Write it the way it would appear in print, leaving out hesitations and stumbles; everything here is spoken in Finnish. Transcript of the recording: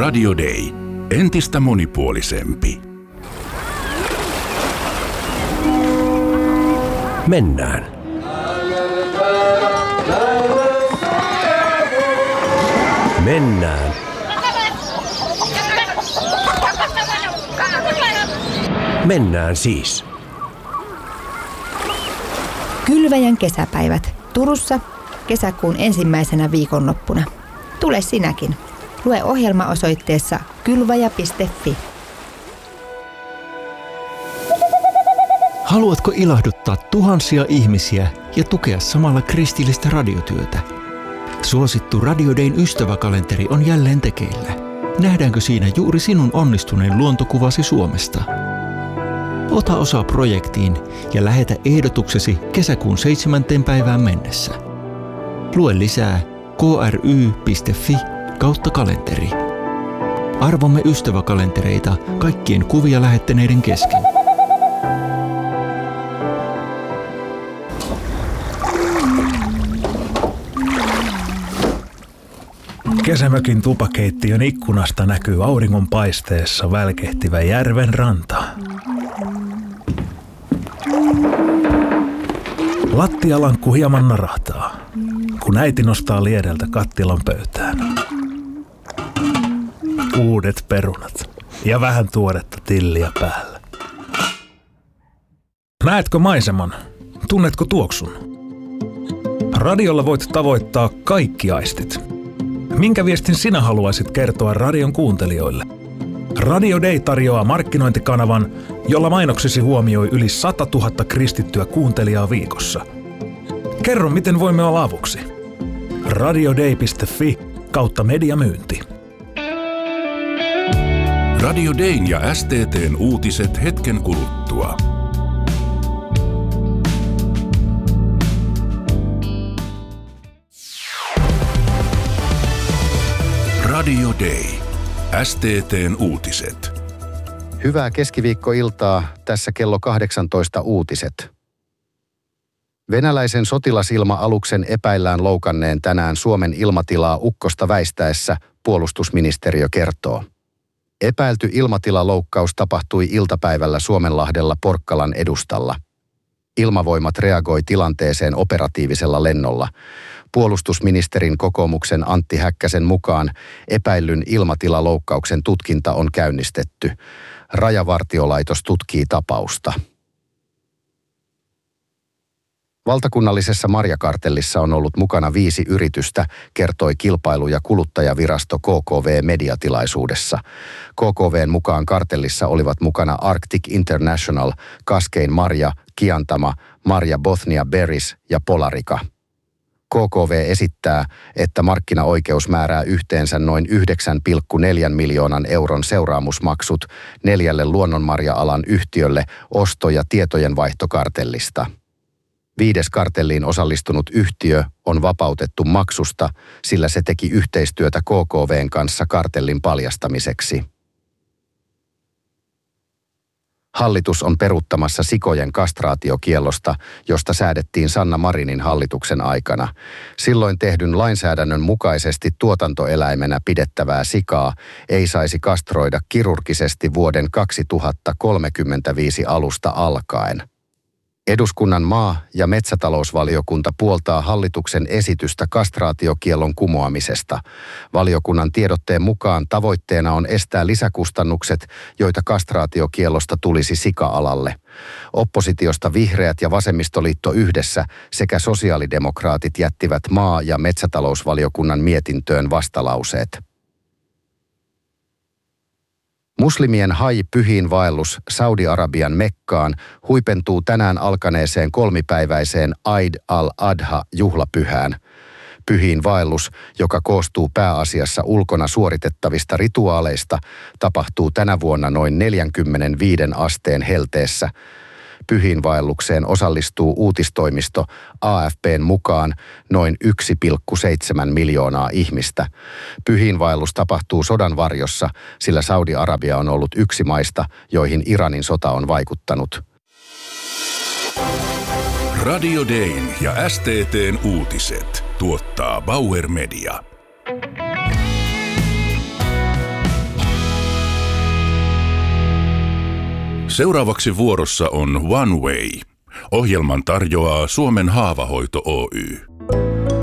Radio Day. Entistä monipuolisempi. Mennään. Mennään. Mennään siis. Kylväjän kesäpäivät Turussa kesäkuun ensimmäisenä viikonloppuna. Tule sinäkin. Lue ohjelma osoitteessa kylväjä.fi. Haluatko ilahduttaa tuhansia ihmisiä ja tukea samalla kristillistä radiotyötä? Suosittu Radio Dayn ystäväkalenteri on jälleen tekeillä. Nähdäänkö siinä juuri sinun onnistuneen luontokuvasi Suomesta? Ota osaa projektiin ja lähetä ehdotuksesi kesäkuun 7. päivään mennessä. Lue lisää kry.fi/kalenteri. Arvomme ystäväkalentereita kaikkien kuvia lähettäneiden kesken. Kesämökin tupakeittiön ikkunasta näkyy auringonpaisteessa välkehtivä järven ranta. Lattialankku hieman narahtaa, kun äiti nostaa liedeltä kattilan pöytään. Uudet perunat ja vähän tuoretta tilliä päällä. Näetkö maiseman? Tunnetko tuoksun? Radiolla voit tavoittaa kaikki aistit. Minkä viestin sinä haluaisit kertoa radion kuuntelijoille? Radio Day tarjoaa markkinointikanavan, jolla mainoksesi huomioi yli 100 000 kristittyä kuuntelijaa viikossa. Kerro, miten voimme olla avuksi. radioday.fi/mediamyynti. Radio Dayn ja STT:n uutiset hetken kuluttua. Radio Day. STT:n uutiset. Hyvää keskiviikkoiltaa, tässä kello 18 uutiset. Venäläisen sotilasilma-aluksen epäillään loukanneen tänään Suomen ilmatilaa ukkosta väistäessä, puolustusministeriö kertoo. Epäilty ilmatilaloukkaus tapahtui iltapäivällä Suomenlahdella Porkkalan edustalla. Ilmavoimat reagoi tilanteeseen operatiivisella lennolla. Puolustusministerin kokoomuksen Antti Häkkäsen mukaan epäillyn ilmatilaloukkauksen tutkinta on käynnistetty. Rajavartiolaitos tutkii tapausta. Valtakunnallisessa marjakartellissa on ollut mukana 5 yritystä, kertoi Kilpailu- ja kuluttajavirasto KKV mediatilaisuudessa. KKV:n mukaan kartellissa olivat mukana Arctic International, Kaskein Marja, Kiantama, Marja Bothnia Berries ja Polarica. KKV esittää, että markkinaoikeus määrää yhteensä noin 9,4 miljoonan euron seuraamusmaksut 4 luonnonmarja-alan yhtiölle osto- ja tietojenvaihtokartellista. 5. kartelliin osallistunut yhtiö on vapautettu maksusta, sillä se teki yhteistyötä KKV:n kanssa kartellin paljastamiseksi. Hallitus on peruuttamassa sikojen kastraatiokiellosta, josta säädettiin Sanna Marinin hallituksen aikana. Silloin tehdyn lainsäädännön mukaisesti tuotantoeläimenä pidettävää sikaa ei saisi kastroida kirurgisesti vuoden 2035 alusta alkaen. Eduskunnan maa- ja metsätalousvaliokunta puoltaa hallituksen esitystä kastraatiokiellon kumoamisesta. Valiokunnan tiedotteen mukaan tavoitteena on estää lisäkustannukset, joita kastraatiokiellosta tulisi sika-alalle. Oppositiosta Vihreät ja Vasemmistoliitto yhdessä sekä sosiaalidemokraatit jättivät maa- ja metsätalousvaliokunnan mietintöön vastalauseet. Muslimien Hajj-pyhiinvaellus Saudi-Arabian Mekkaan huipentuu tänään alkaneeseen 3-päiväiseen Eid al-Adha-juhlapyhään. Pyhiinvaellus, joka koostuu pääasiassa ulkona suoritettavista rituaaleista, tapahtuu tänä vuonna noin 45 asteen helteessä. Pyhiinvaellukseen osallistuu uutistoimisto AFP:n mukaan noin 1,7 miljoonaa ihmistä. Pyhiinvaellus tapahtuu sodan varjossa, sillä Saudi-Arabia on ollut yksi maista, joihin Iranin sota on vaikuttanut. Radio Dayn ja STT:n uutiset tuottaa Bauer Media. Seuraavaksi vuorossa on One Way. Ohjelman tarjoaa Suomen Haavahoito Oy.